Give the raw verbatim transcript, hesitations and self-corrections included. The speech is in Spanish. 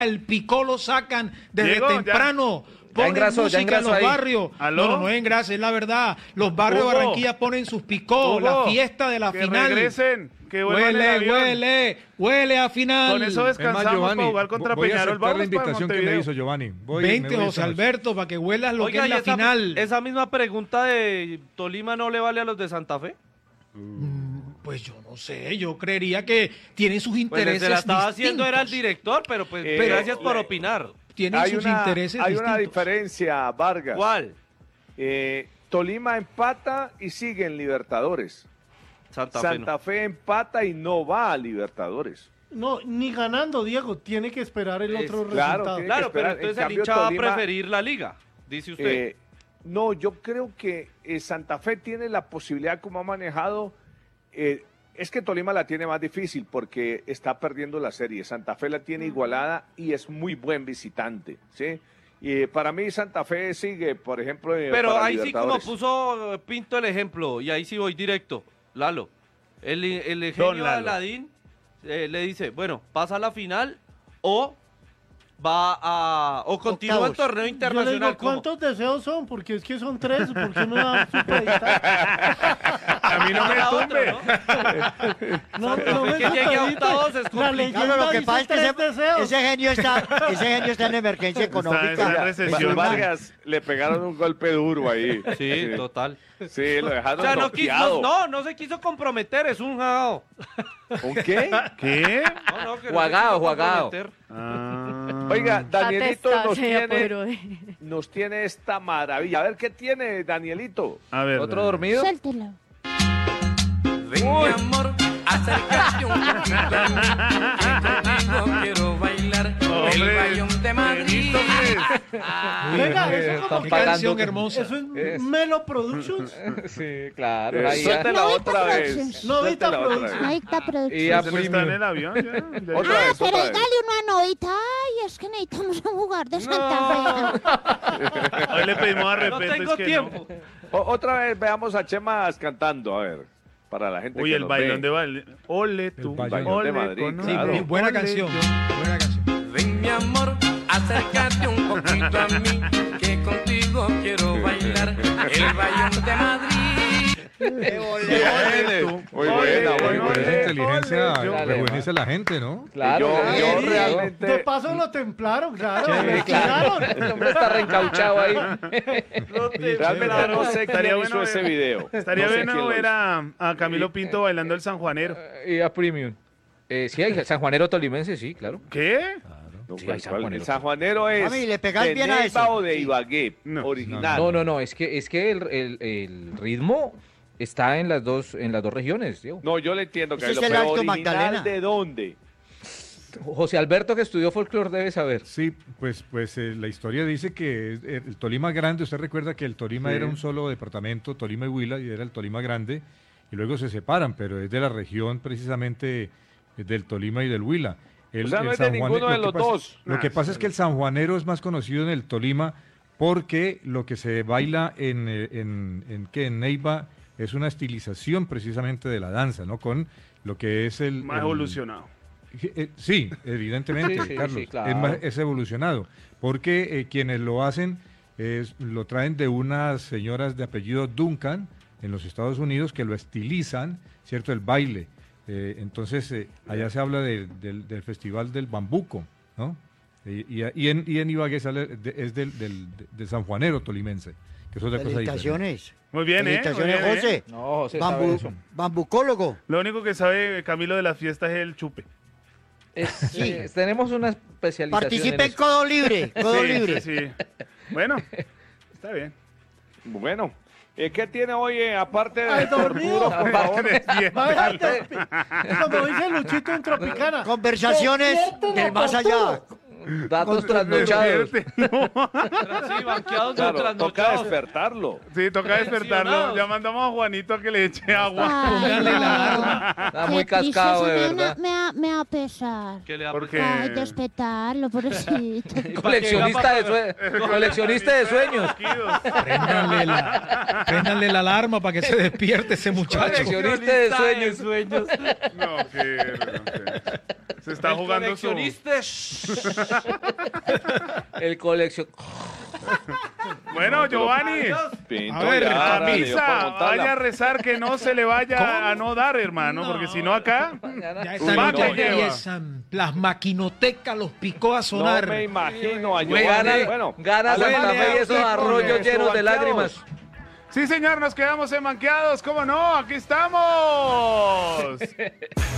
el picó lo sacan desde Diego, temprano. Ya. Ponen engrasó, música ya en los ahí. barrios. ¿Aló? No, no, no es engrase, es la verdad. Los barrios Hugo. de Barranquilla ponen sus picó, Hugo, la fiesta de la que final. regresen, que vuelvan el Huele, avión. huele, huele a final. Con eso Es más, descansamos Giovanni, para jugar contra voy a Peñarol. aceptar la Vamos para invitación que me Montevideo. hizo Giovanni. Voy, Vente, me voy José esta noche. Alberto, para que huelas lo Oiga, que y es la esa, final. esa misma pregunta de Tolima no le vale a los de Santa Fe. Pues yo no sé, yo creería que tienen sus Pues intereses se la estaba distintos. haciendo era el director, pero pues Eh, gracias por la- opinar. Tienen Hay sus una, intereses hay una distintos. diferencia, Vargas. ¿Cuál? Eh, Tolima empata y sigue en Libertadores. Santa, Fe. Santa Fe empata y no va a Libertadores. No, ni ganando, Diego, tiene que esperar el Es- otro claro, resultado. tiene Claro, esperar. pero entonces En el cambio, hincha va a Tolima- preferir la liga, dice usted. Eh, no, yo creo que eh, Santa Fe tiene la posibilidad, como ha manejado, eh, es que Tolima la tiene más difícil porque está perdiendo la serie. Santa Fe la tiene igualada y es muy buen visitante, ¿sí? Y eh, para mí Santa Fe sigue, por ejemplo, eh, Pero para ahí sí como Libertadores. puso eh, Pinto el ejemplo, y ahí sí voy directo, Lalo. El, el genio de Lalo. Aladín eh, le dice, bueno, pasa a la final o va a o continúa el Octavos. torneo Yo le internacional. digo, ¿cómo? ¿cuántos deseos son? Porque es que son tres, ¿por qué no dan su pedestal? A mí no me Para tumbe. otro, ¿no? No, Santa no Fe me que llegue a supedite. octavos es La complicado. leyenda Claro, lo que dice pasa es que tres ese, deseos. ese genio está, ese genio está en emergencia Está, económica. está en Va- recesión. Vargas le pegaron un golpe duro ahí. Sí, total. Sí, lo O dejaron sea, no, quiso, noqueado. no, no se quiso comprometer, es un jao. ¿Un qué? ¿Qué? No, no, que no se Juagao, quiso juagao. comprometer. Ah. Oiga, Danielito Atesta, nos se tiene, apoderó de- nos tiene esta maravilla. A ver, ¿qué tiene Danielito? A ver. ¿Otro Dani. dormido? Suéltelo. Ven, mi amor, acércate un poquito a mí, que contigo quiero bailar el Hombre, bayón de Madrid. Benito, pues. Venga, Eh, eso como están que- Qué canción pagando. hermosa. eso es Es- Melo Productions. Sí, claro. Eh, ahí ya. suéltela Novita otra vez. Productions. Novita Suéltela otra Productions. vez. Ahí está Y producción. ya ¿Usted no está en premium. el avión ya? Ya- Otra Ah, vez, pero otra vez. dale una novita. Ay, es que necesitamos un jugar de Santa Fe. Hoy le pedimos a No respeto. tengo es que tiempo. O- otra vez veamos a Chemas cantando, a ver, para la gente No. Uy, que el nos bailón ve. de baile. Ole tú. El bailón de ole Madrid, con- Sí, claro. muy buena ole canción. yo. Buena canción. Ven, mi amor, acércate un poquito a mí, que contigo quiero bailar el bayón de Madrid. Bien, muy Ole, buena, ole, muy Por esa buena. inteligencia ole, yo- rejuvenece a la gente, ¿no? Claro. Yo- claro. yo Sí, realmente- De paso lo templaron, claro. Sí, lo claro. tiraron. El hombre está reencauchado ahí. Realmente no sé quién Estaría hizo bueno ese ver- video. Estaría No sé bueno quién lo ver hizo. a, a Camilo Pinto bailando el sanjuanero. Y a Premium. Eh, sí, hay Sanjuanero Tolimense, sí, claro. ¿Qué? No, Sí, ¿cuál- hay cuál? sanjuanero. El sanjuanero es Mami, ¿le pegas de bien a Neiva eso? o de Sí. Ibagué, No, original. No, no, no, es que, es que el, el- el ritmo está en las dos, en las dos regiones, Diego. No, yo le entiendo que Ese lo es el pero Alto original Magdalena. ¿de dónde? José Alberto, que estudió folclore, debe saber. Sí, pues, pues eh, la historia dice que es- el Tolima Grande, usted recuerda que el Tolima Sí. era un solo departamento, Tolima y Huila, y era el Tolima Grande, y luego se separan, pero es de la región precisamente eh, del Tolima y del Huila. El, O sea, no el es de San Juan- ninguno lo de que los pasa- dos. Lo que pasa es que el sanjuanero es más conocido en el Tolima porque lo que se baila en, eh, en, en, ¿qué? en Neiva es una estilización precisamente de la danza, ¿no? Con lo que es el... Más el- evolucionado. eh, Sí, evidentemente, Sí, sí, Carlos, sí, claro. es, más- es evolucionado, porque eh, quienes lo hacen es- lo traen de unas señoras de apellido Duncan en los Estados Unidos que lo estilizan, ¿cierto? El baile. Eh, entonces, eh, allá se habla de- del, del Festival del Bambuco, ¿no? Y, y- y en, y en Ibagué sale de- es del, del, del sanjuanero tolimense, que es otra cosa diferente. Felicitaciones. Muy bien, ¿eh? Muy Felicitaciones, bien, ¿eh? José. No, José sabe Bambu- eso. bambucólogo. Lo único que sabe Camilo de las fiestas es el chupe. Es- eh, tenemos una especialización Participe en en eso. codo libre. Codo Sí, libre. sí, sí. Bueno, está bien. Bueno, eh, ¿qué tiene hoy eh, aparte de Ay, dormido. tortura, por favor? Váyate. Como dice Luchito en Tropicana. Conversaciones Despiértelo, del más allá. oportuno. Datos trasnochados. Sí, banqueados de Claro, toca trasnochados. despertarlo. Sí, toca despertarlo. Pensionados. Ya mandamos a Juanito a que le eche agua. Póngale la alarma. Está Qué muy cascado, de tristeza, me da- verdad. Me da, me da pesar. Que le da Porque- Ay, despetarlo, pobrecito. Coleccionista de, sue- coleccionista de sueños. Préndanle la, préndanle la alarma para que se despierte ese muchacho. Coleccionista de sueños. sueños. No, que... no, que- Se está El jugando su... coleccionista. El colección. Bueno, Giovanni. Pinto, A ver, ya, A le dio por misa, montarla. vaya a rezar que no se le vaya a no dar, hermano, porque si no acá... Ya Uy, esta no, noche lleva. empiezan las maquinotecas, los picó a sonar. No me imagino a Güey, Giovanni. gana- Bueno, Gana Huele Santa Fe y a esos usted, arroyos Jorge, llenos de estuvo lágrimas. Sí, señor, nos quedamos en manqueados, ¿cómo no? Aquí estamos.